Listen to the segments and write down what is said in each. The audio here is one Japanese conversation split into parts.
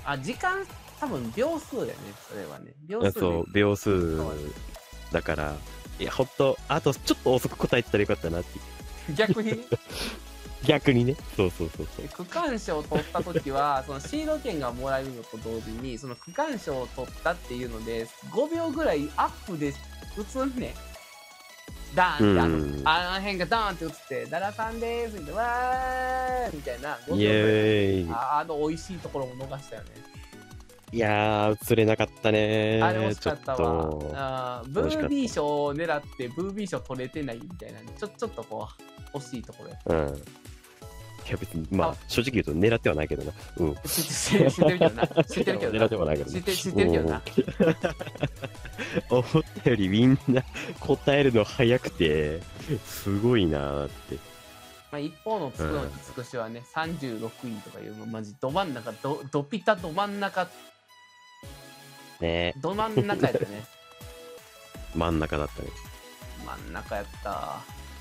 あ、時間、多分秒数だよね、それはね。秒数で。 そう、秒数だから、いや、ほんと、あとちょっと遅く答えてたらよかったなって。 逆にね。 逆にね。そうそうそうそう。 区間賞を取った時は、そのシード権がもらえるのと同時に、その区間賞を取ったっていうので、5秒ぐらいアップで映んねん。ダーンってあの辺がダーンって映って、ダラさんでーすみたいな、わーみたいな、5秒ぐらい。 イエーイ。 美味しいところも逃したよね。 いやー、映れなかったねー。 あれ惜しかったわ。ブービー賞を狙って、ブービー賞取れてないみたいな、ちょっとこう、惜しいところやった。 いや別に、まあ、正直言うと狙ってはないけどな。 知ってるけどな。知ってるけどな。 狙ってはないけどな。 知ってるけどな。 思ったよりみんな答えるの早くて、すごいなーって。 まあ、一方のつくのつくしはね、36位とかいうの、マジど真ん中、どピタど真ん中、 ね、 ど真ん中やったね。 真ん中だったね。 真ん中やった。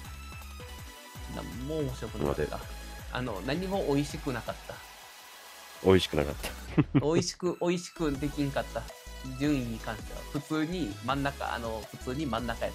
もう面白くなかった。何も美味しくなかった。 美味しくなかった。 美味しくできんかった。順位に関しては。普通に真ん中やったし。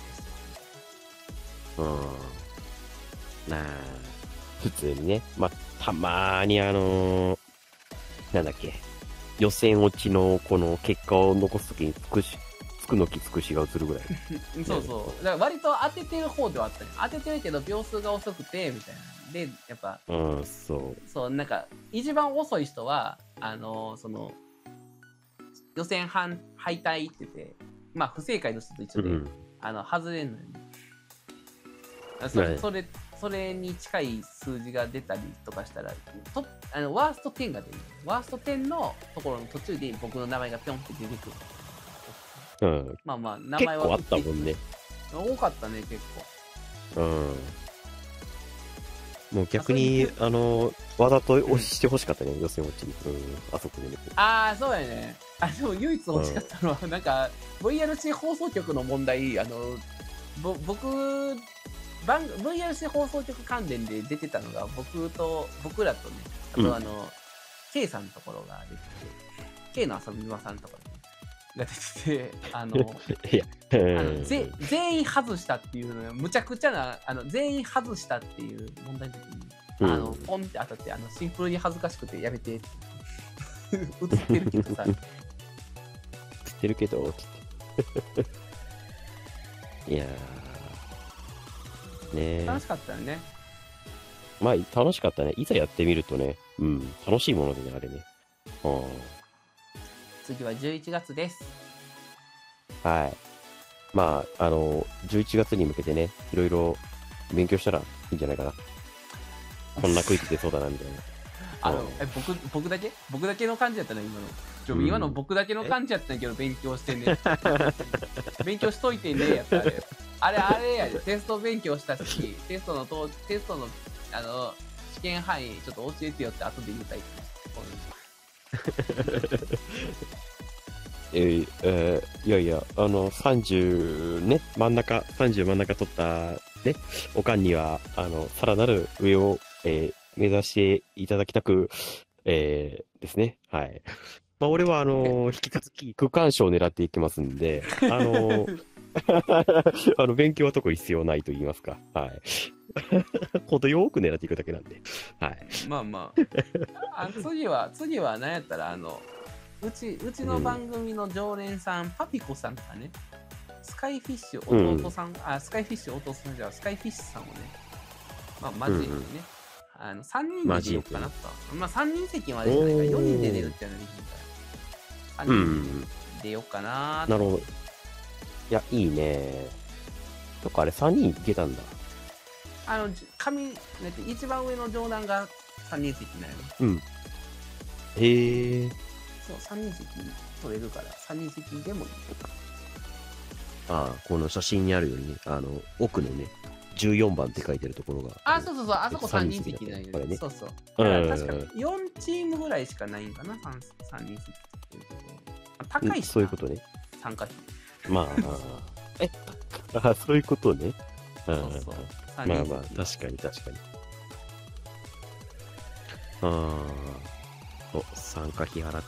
普通にね。まあ、たまーになんだっけ。予選落ちのこの結果を残すときにつくのきつくしが映るぐらい。 そうそう。だから割と当ててる方ではあったね。当ててるけど秒数が遅くて、みたいな。で、やっぱ、そう、なんか、一番遅い人は、その、予選敗退って言って、まあ、不正解の人と一緒で、外れんのよね。それに近い数字が出たりとかしたら、ワースト10が出る。ワースト10のところの途中で僕の名前がピョンって出てくる。まあまあ、名前は。 結構あったもんね。 多かったね、結構。 もう逆に、わざと押してほしかったね、予選落ちに。あそこにね。 そうやね。でも唯一欲しかったのは、なんか、VRC 放送局の問題、VRC 放送局関連で出てたのが、僕らとね、あとK さんのところが出てて、K の遊び場さんとかが出てて、全員外したっていうのが、むちゃくちゃな、全員外したっていう問題の時に、ポンって当たって、シンプルに恥ずかしくてやめてって。映ってるけどさ。 映ってるけど、いやー。ね楽しかったよね。 まあ、楽しかったね。いざやってみるとね、楽しいものでね、あれね。 次は11月です。 はい。まあ、11月に向けてね、いろいろ勉強したらいいんじゃないかな。こんなクイズ出そうだな、みたいな。 僕だけの感じやったね、今の。今の僕だけの感じやったんやけど、勉強してね。勉強しといてね、やったあれやで、テスト勉強したし、テストの試験範囲ちょっと教えてよって後で言いたい。 いやいや、30ね、30真ん中取ったね、おかんには、さらなる上を、目指していただきたく、ですね。はい。まあ、俺は、引き続き、区間賞を狙っていきますんで、勉強は特に必要ないと言いますか。はい。ほどよく狙っていくだけなんで。はい。 まあまあ。次は何やったら、うちの番組の常連さん、パピコさんとかね、スカイフィッシュ弟さん、スカイフィッシュ弟さんじゃスカイフィッシュさんをね、まあ、交えてね、3人で出ようかなと。まあ、3人席までじゃないから、4人で出るっていうのはできるから、3人で出ようかなと。 なるほど。いや、いいね。とか、あれ、3人いけたんだ。 一番上の上段が3人席になる。 へえ。 そう、3人席取れるから、3人席でもいい。 この写真にあるようにね、奥のね、14番って書いてるところが。 そう、あそこ3人席なんよね。そうそう。だから確か4チームぐらいしかないんかな、3人席っていうところ。高いし。 そういうことね。 参加費。 まあ、そういうことね。 そう。 まあまあ、確かに。参加費払っ